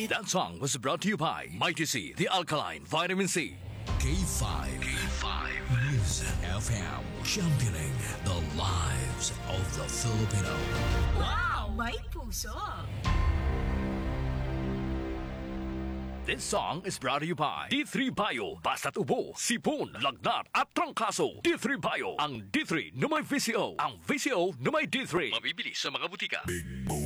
That song was brought to you by Mighty C, the alkaline vitamin C. K5. Music FM. Championing the lives of the Filipino. Wow! May puso! This song is brought to you by D3 Bio. Basta't ubo, sipon, lagnat at trangkaso. D3 Bio. Ang D3 na may VCO. Ang VCO na may D3. Mabibili sa mga butika. Big Boy.